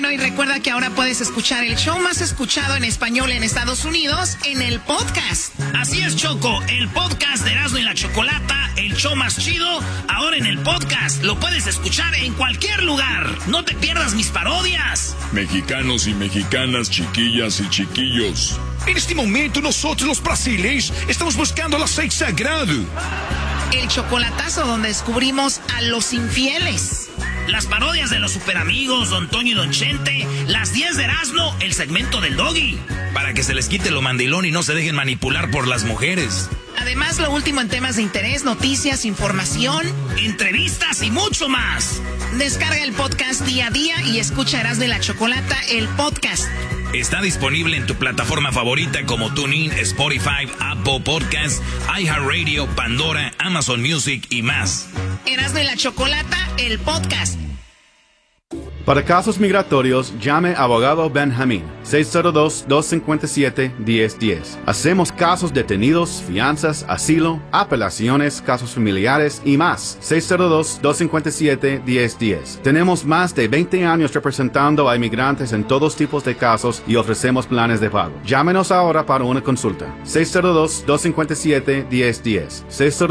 Bueno, y recuerda que ahora puedes escuchar el show más escuchado en español en Estados Unidos en el podcast. Así es, Choco, el podcast de Erasmo y la Chocolata, el show más chido, ahora en el podcast. Lo puedes escuchar en cualquier lugar. No te pierdas mis parodias. Mexicanos y mexicanas, chiquillas y chiquillos. En este momento nosotros los brasileños estamos buscando el aceite sagrado. El chocolatazo donde descubrimos a los infieles. Las parodias de los superamigos, Don Toño y Don Chente, las 10 de Erasmo, el segmento del Doggy. Para que se les quite lo mandilón y no se dejen manipular por las mujeres. Además, lo último en temas de interés, noticias, información, entrevistas y mucho más. Descarga el podcast día a día y escucha Erasmo y la Chocolata, el podcast. Está disponible en tu plataforma favorita como TuneIn, Spotify, Apple Podcasts, iHeartRadio, Pandora, Amazon Music y más. Erasmo y la Chocolata, el podcast. Para casos migratorios, llame a Abogado Benjamín, 602-257-1010. Hacemos casos detenidos, fianzas, asilo, apelaciones, casos familiares y más. 602-257-1010. Tenemos más de 20 años representando a inmigrantes en todos tipos de casos y ofrecemos planes de pago. Llámenos ahora para una consulta. 602-257-1010.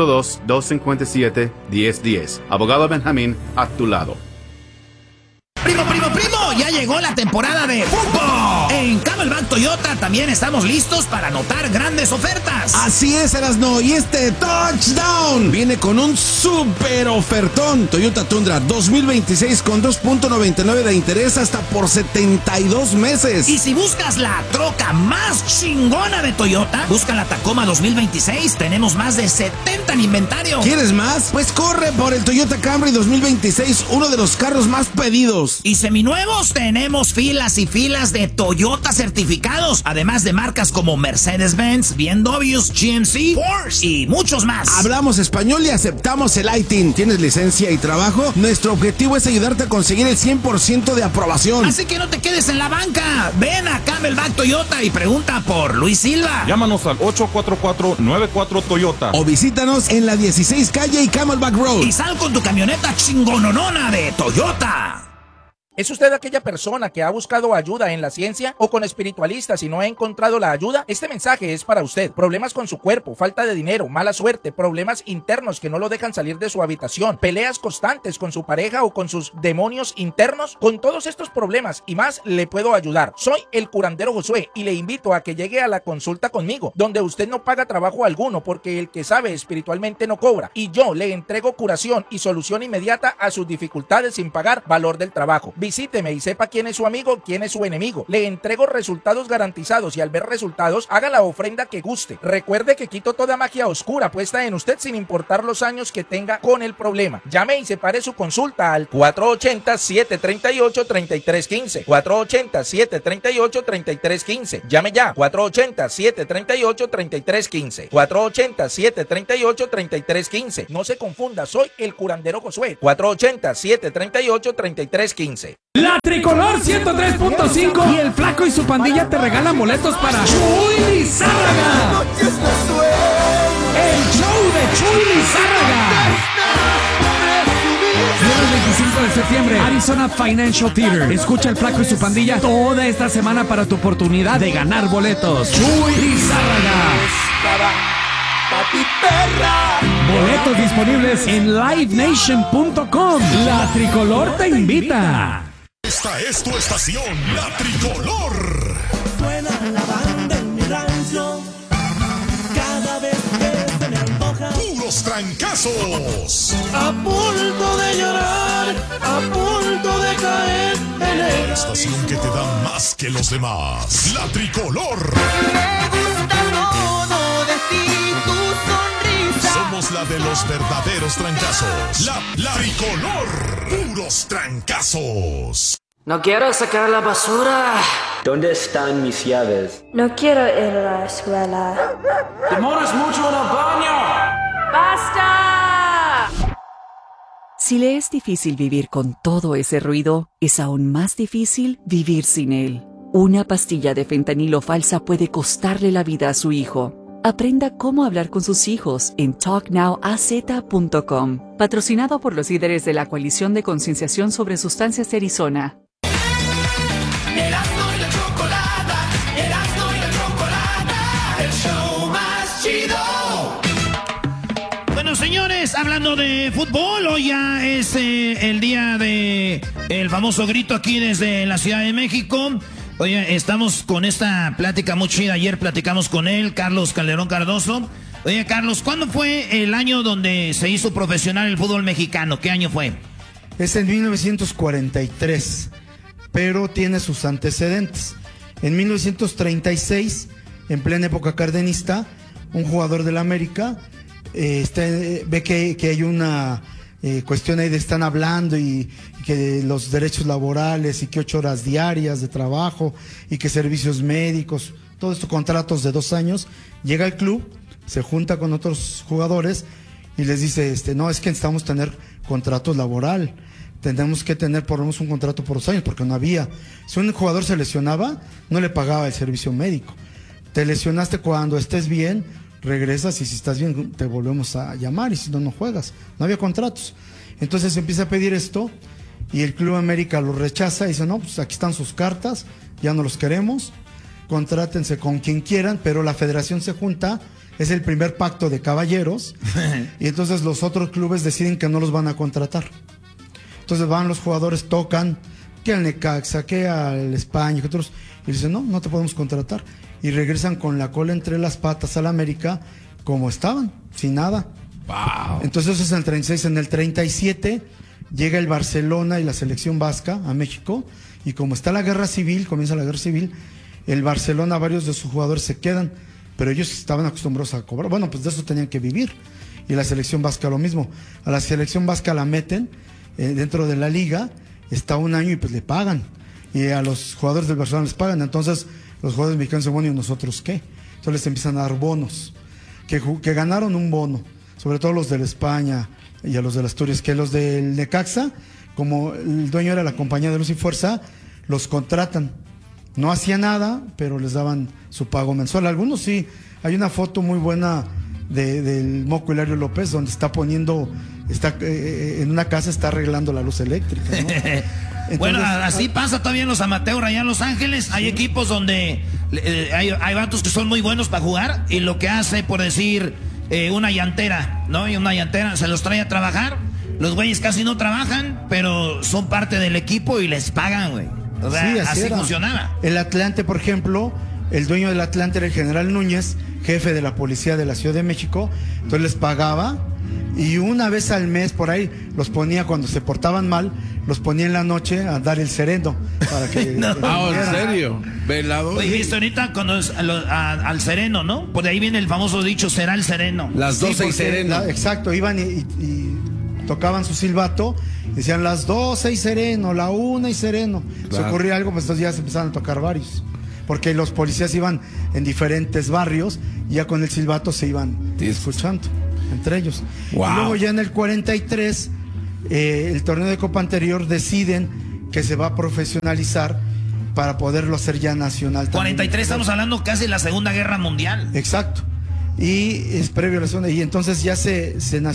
602-257-1010. Abogado Benjamín, a tu lado. ¡Primo! Ya llegó la temporada de fútbol. En Camelback Toyota también estamos listos para anotar grandes ofertas. Así es, Erasno, y este touchdown viene con un super ofertón. Toyota Tundra 2026 con 2.99 de interés hasta por 72 meses. Y si buscas la troca más chingona de Toyota, busca la Tacoma 2026. Tenemos más de 70 en inventario. ¿Quieres más? Pues corre por el Toyota Camry 2026, uno de los carros más pedidos. Y seminuevos, tenemos filas y filas de Toyota certificados, además de marcas como Mercedes-Benz, BMWs, GMC, Porsche y muchos más. Hablamos español y aceptamos el ITIN. ¿Tienes licencia y trabajo? Nuestro objetivo es ayudarte a conseguir el 100% de aprobación. Así que no te quedes en la banca. Ven a Camelback Toyota y pregunta por Luis Silva. Llámanos al 844-94 Toyota. O visítanos en la 16 calle y Camelback Road. Y sal con tu camioneta chingononona de Toyota. ¿Es usted aquella persona que ha buscado ayuda en la ciencia o con espiritualistas y no ha encontrado la ayuda? Este mensaje es para usted. Problemas con su cuerpo, falta de dinero, mala suerte, problemas internos que no lo dejan salir de su habitación, peleas constantes con su pareja o con sus demonios internos. Con todos estos problemas y más le puedo ayudar. Soy el curandero Josué y le invito a que llegue a la consulta conmigo, donde usted no paga trabajo alguno porque el que sabe espiritualmente no cobra. Y yo le entrego curación y solución inmediata a sus dificultades sin pagar valor del trabajo. Visíteme y sepa quién es su amigo, quién es su enemigo. Le entrego resultados garantizados y al ver resultados, haga la ofrenda que guste. Recuerde que quito toda magia oscura puesta en usted sin importar los años que tenga con el problema. Llame y separe su consulta al 480-738-3315. 480-738-3315. Llame ya. 480-738-3315. 480-738-3315. No se confunda, soy el curandero Josué. 480-738-3315. La Tricolor 103.5 y el Flaco y su pandilla te regalan boletos para Chuy Lizárraga. El show de Chuy Lizárraga. Viernes 25 de septiembre, Arizona Financial Theater. Escucha el Flaco y su pandilla toda esta semana para tu oportunidad de ganar boletos. Chuy Lizárraga. Boletos disponibles en livenation.com. La Tricolor te invita. Esta es tu estación, La Tricolor. Suena la banda en mi rancho. Cada vez que se me antoja. Puros trancazos. A punto de llorar, a punto de caer en el La estación que te da más que los demás. La Tricolor. Me gusta todo de ti, tu sonrisa. Somos la de los verdaderos trancazos. La Tricolor. Puros trancazos. No quiero sacar la basura. ¿Dónde están mis llaves? No quiero ir a la escuela. Demoras mucho en el baño. ¡Basta! Si le es difícil vivir con todo ese ruido, es aún más difícil vivir sin él. Una pastilla de fentanilo falsa puede costarle la vida a su hijo. Aprenda cómo hablar con sus hijos en talknowaz.com. Patrocinado por los líderes de la Coalición de Concienciación sobre Sustancias de Arizona. hablando de fútbol, hoy ya es el día de el famoso grito aquí desde la Ciudad de México. Oye, estamos con esta plática muy chida. Ayer platicamos con él, Carlos Calderón Cardoso. Oye, Carlos, ¿cuándo fue el año donde se hizo profesional el fútbol mexicano? ¿Qué año fue? Es en 1943, pero tiene sus antecedentes. En 1936, en plena época cardenista, un jugador del América ve que hay una cuestión ahí de están hablando y que los derechos laborales y que 8 horas diarias de trabajo y que servicios médicos, todos estos contratos de 2 años. Llega al club, se junta con otros jugadores y les dice, no, es que necesitamos tener contratos laboral, tenemos que tener por lo menos un contrato por 2 años, porque no había. Si un jugador se lesionaba, no le pagaba el servicio médico. Te lesionaste, cuando estés bien, regresas y si estás bien te volvemos a llamar y si no, no juegas. No había contratos. Entonces empieza a pedir esto y el Club América lo rechaza y dice, no, pues aquí están sus cartas, ya no los queremos, contrátense con quien quieran, pero la federación se junta. Es el primer pacto de caballeros y entonces los otros clubes deciden que no los van a contratar. Entonces van los jugadores, tocan que al Necaxa, que al España, que otros, y dicen, no te podemos contratar. Y regresan con la cola entre las patas al América como estaban, sin nada. Wow. Entonces eso es en el 36. En el 37 llega el Barcelona y la selección vasca a México y como está la guerra civil, comienza la guerra civil, el Barcelona, varios de sus jugadores se quedan, pero ellos estaban acostumbrados a cobrar. Bueno, pues de eso tenían que vivir. Y la selección vasca lo mismo. A la selección vasca la meten dentro de la liga, está 1 año y pues le pagan. Y a los jugadores del Barcelona les pagan. Entonces los jugadores mexicanos dicen, bueno, ¿y nosotros qué? Entonces les empiezan a dar bonos. Que ganaron un bono, sobre todo los de la España y a los de Asturias, que los del Necaxa, como el dueño era la compañía de Luz y Fuerza, los contratan. No hacía nada, pero les daban su pago mensual. Algunos sí. Hay una foto muy buena del Moco Hilario López, donde está en una casa está arreglando la luz eléctrica, ¿no? Entonces, bueno, así pasa todavía en los amateurs allá en Los Ángeles. Hay equipos donde hay vatos que son muy buenos para jugar y lo que hace, por decir, una llantera, ¿no? Y una llantera se los trae a trabajar. Los güeyes casi no trabajan, pero son parte del equipo y les pagan, güey. O sea, sí, así funcionaba. El Atlante, por ejemplo, el dueño del Atlante era el general Núñez, jefe de la policía de la Ciudad de México. Entonces les pagaba y una vez al mes por ahí los ponía, cuando se portaban mal, los ponía en la noche a dar el sereno para que no. ¿En serio? ¿Velado? Oye, viste ahorita cuando al sereno, ¿no? Por ahí viene el famoso dicho, será el sereno. Las 12 y sereno. Exacto, iban y tocaban su silbato, decían las 12 y sereno, la 1 y sereno. Claro. Se ocurría algo, pues entonces ya se empezaron a tocar varios. Porque los policías iban en diferentes barrios y ya con el silbato se iban escuchando entre ellos. Wow. Y luego ya en el 43, el torneo de Copa anterior deciden que se va a profesionalizar para poderlo hacer ya nacional. 43 estamos hablando casi de la Segunda Guerra Mundial. Exacto. Y es previo a la segunda, y entonces ya se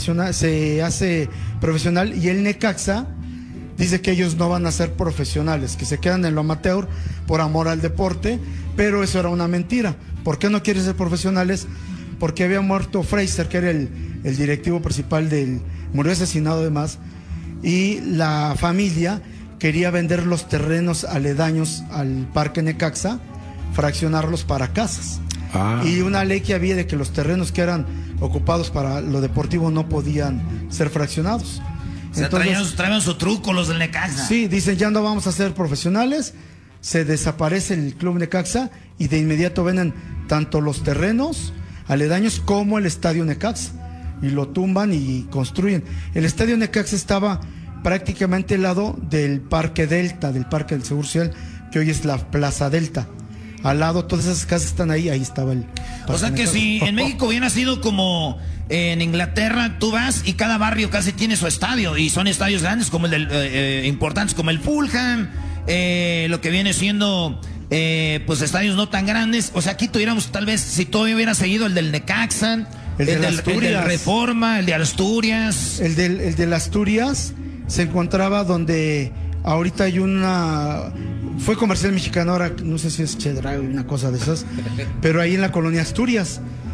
hace profesional, y el Necaxa dice que ellos no van a ser profesionales, que se quedan en lo amateur por amor al deporte, pero eso era una mentira. ¿Por qué no quieren ser profesionales? Porque había muerto Fraser, que era el directivo principal murió asesinado además, y la familia quería vender los terrenos aledaños al Parque Necaxa, fraccionarlos para casas. Y una ley que había de que los terrenos que eran ocupados para lo deportivo no podían ser fraccionados. O sea, traían su truco los del Necaxa. Sí, dicen, ya no vamos a ser profesionales, se desaparece el Club Necaxa y de inmediato venden tanto los terrenos aledaños como el Estadio Necaxa y lo tumban y construyen. El Estadio Necaxa estaba prácticamente al lado del Parque Delta, del Parque del Seguro Social, que hoy es la Plaza Delta. Al lado, todas esas casas están ahí está el Parque. O sea que si en México hubiera sido como en Inglaterra, tú vas y cada barrio casi tiene su estadio, y son estadios grandes como el importantes como el Fulham, lo que viene siendo pues estadios no tan grandes. O sea, aquí tuviéramos tal vez, si todavía hubiera seguido el del Necaxa, el del Reforma, el de Asturias. El del Asturias se encontraba donde ahorita hay fue Comercial Mexicano, ahora no sé si es Chedraui, una cosa de esas, pero ahí en la colonia Asturias,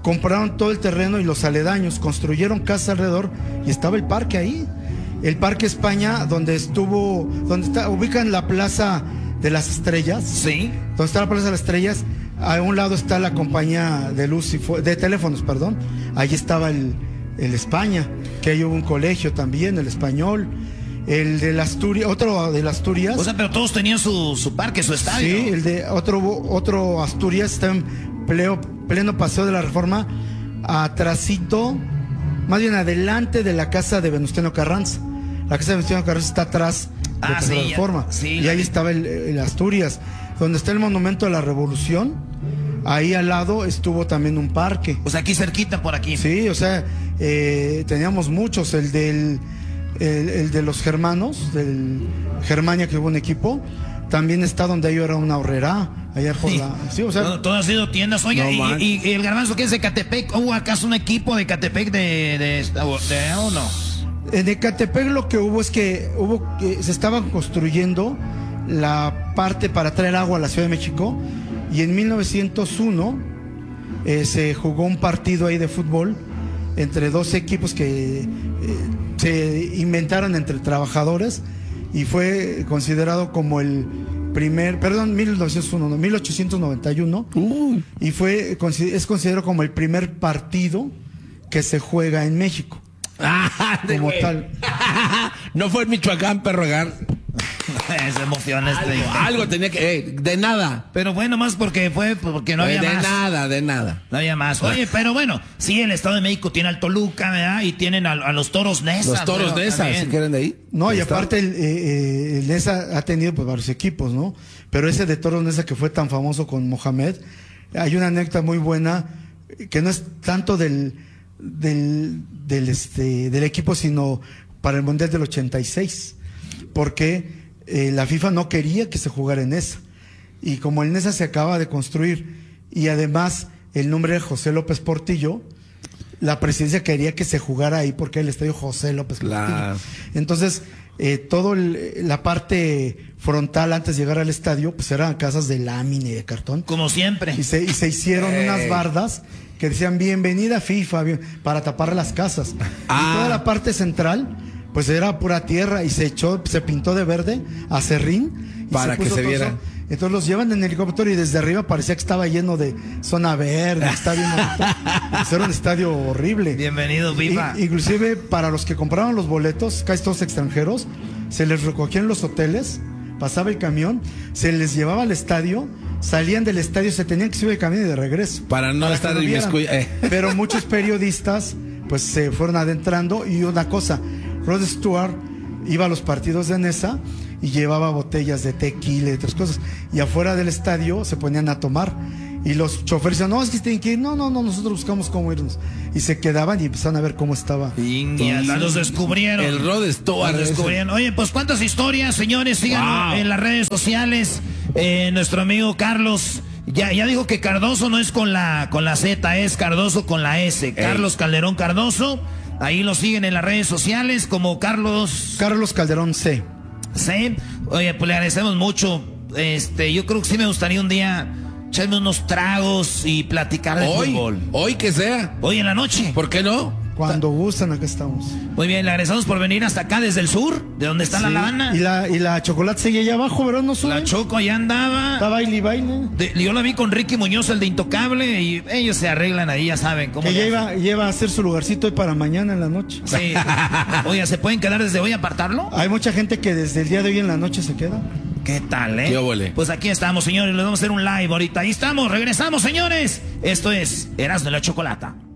compraron todo el terreno y los aledaños, construyeron casas alrededor y estaba el parque ahí. El Parque España, donde ubican la Plaza de las Estrellas. Sí. Donde está la Plaza de las Estrellas, a un lado está la compañía de luz de teléfonos, perdón. Ahí estaba el España, que ahí hubo un colegio también, el Español. El de las Asturias, otro de las Asturias. O sea, pero todos tenían su parque, su estadio. Sí, el de otro Asturias está en pleno Paseo de la Reforma, atrasito, más bien adelante de la casa de Venustiano Carranza. La casa de Venustiano Carranza está atrás de la Reforma. Y ahí estaba el Asturias, donde está el Monumento a la Revolución. Ahí al lado estuvo también un parque. O sea, aquí cerquita por aquí. Sí, o sea, teníamos muchos. El de los germanos, del Germania, que hubo un equipo, también está donde ahí era una horrera, allá por la... Sí, o sea... Todo ha sido tiendas. Oiga, no, y el Garbanzo, que es de Catepec, ¿hubo acaso un equipo de Catepec de o no? En Ecatepec lo que hubo es que se estaban construyendo la parte para traer agua a la Ciudad de México, y en 1901 se jugó un partido ahí de fútbol entre dos equipos que se inventaron entre trabajadores, y fue considerado como el primer, 1891, y es considerado como el primer partido que se juega en México. Como tal. No fue en Michoacán, perro Agar. Se emociona algo tenía que... de nada. Pero bueno, más porque no había más. De nada. No había más. Oye, pero bueno, sí, el Estado de México tiene al Toluca, ¿verdad? Y tienen a los Toros Neza. Los Toros Neza, si quieren de ahí. No, y aparte el Neza ha tenido pues varios equipos, ¿no? Pero ese de Toros Neza, que fue tan famoso con Mohamed, hay una anécdota muy buena, que no es tanto del equipo, sino para el Mundial del 86, porque la FIFA no quería que se jugara en Neza, y como el Neza se acaba de construir y además el nombre de José López Portillo, la presidencia quería que se jugara ahí porque el estadio José López Portillo. Entonces todo la parte frontal antes de llegar al estadio pues eran casas de lámina y de cartón, como siempre, y se hicieron unas bardas que decían bienvenida FIFA, para tapar las casas. Y toda la parte central pues era pura tierra, y se pintó de verde acerrín para que se viera. Entonces los llevan en helicóptero y desde arriba parecía que estaba lleno de zona verde, está bien bonito. Pues era un estadio horrible. Bienvenido FIFA. Inclusive para los que compraban los boletos, casi todos extranjeros, se les recogían los hoteles, pasaba el camión, se les llevaba al estadio, salían del estadio, se tenían que subir el camión y de regreso. Para no estar Pero muchos periodistas pues se fueron adentrando, y una cosa, Rod Stewart iba a los partidos de Neza y llevaba botellas de tequila y otras cosas, y afuera del estadio se ponían a tomar, y los choferes decían, no, es que tienen que ir, no, nosotros buscamos cómo irnos, y se quedaban y empezaron a ver cómo estaba. Los descubrieron. El Rod Stewart. Oye, pues cuántas historias, señores, síganos en las redes sociales. Nuestro amigo Carlos ya dijo que Cardoso no es con la Z, es Cardoso con la S. Carlos Calderón Cardoso. Ahí lo siguen en las redes sociales como Carlos Calderón C. Oye, pues le agradecemos mucho. Yo creo que sí me gustaría un día echarme unos tragos y platicar de fútbol. Hoy que sea. Hoy en la noche. ¿Por qué no? Cuando gustan, acá estamos. Muy bien, le agradecemos por venir hasta acá desde el sur, de donde está la Habana. Y la Chocolate seguía allá abajo, ¿verdad? No sube. La Choco allá andaba. Está baile. Yo la vi con Ricky Muñoz, el de Intocable, y ellos se arreglan ahí, ya saben cómo. Que lleva a hacer su lugarcito hoy para mañana en la noche. Sí. Oye, ¿se pueden quedar desde hoy a apartarlo? Hay mucha gente que desde el día de hoy en la noche se queda. ¿Qué tal, ¿Qué óvole? Pues aquí estamos, señores, les vamos a hacer un live ahorita. Ahí estamos, regresamos, señores. Esto es Erasmo y la Chocolata.